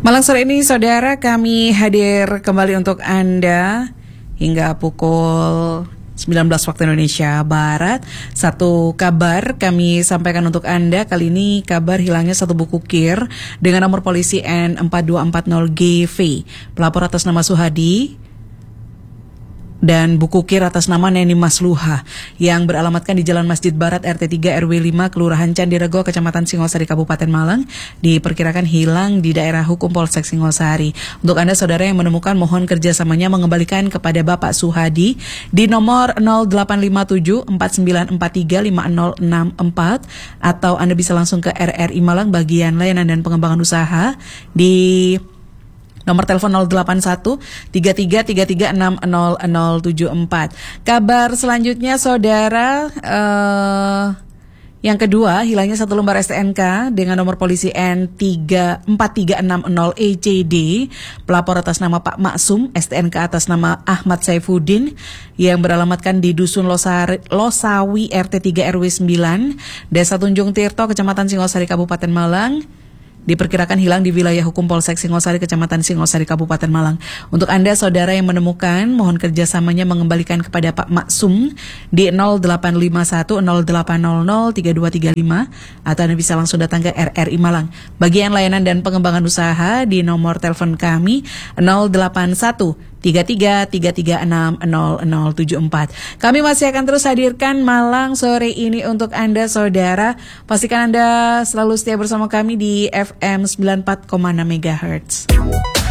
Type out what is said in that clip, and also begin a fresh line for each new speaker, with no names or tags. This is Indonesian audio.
Malam sore ini saudara, kami hadir kembali untuk Anda hingga pukul 19 waktu Indonesia Barat. Satu kabar kami sampaikan untuk Anda. Kali ini kabar hilangnya satu buku KIR dengan nomor polisi N4240GV. Pelapor atas nama Suhadi dan buku KIR atas nama Neni Masluha yang beralamatkan di Jalan Masjid Barat RT 3 RW 5 Kelurahan Candirego Kecamatan Singosari Kabupaten Malang, diperkirakan hilang di daerah hukum Polsek Singosari. Untuk Anda saudara yang menemukan, mohon kerjasamanya mengembalikan kepada Bapak Suhadi di nomor 0857 4943 5064 atau Anda bisa langsung ke RRI Malang bagian layanan dan pengembangan usaha di nomor telepon 081 3333600074. Kabar selanjutnya saudara, yang kedua, hilangnya satu lembar STNK dengan nomor polisi N4360ECD. Pelapor atas nama Pak Maksum, STNK atas nama Ahmad Saifuddin yang beralamatkan di Dusun Losawi RT 3 RW 9 Desa Tunjung Tirto Kecamatan Singosari Kabupaten Malang. Diperkirakan hilang di wilayah hukum Polsek Singosari Kecamatan Singosari Kabupaten Malang. Untuk Anda saudara yang menemukan, mohon kerjasamanya mengembalikan kepada Pak Maksum di 0851 0800 3235 atau Anda bisa langsung datang ke RRI Malang bagian layanan dan pengembangan usaha di nomor telepon kami 081 3333600074. Kami masih akan terus hadirkan Malang sore ini untuk Anda saudara. Pastikan Anda selalu setia bersama kami di FM 94,6 MHz.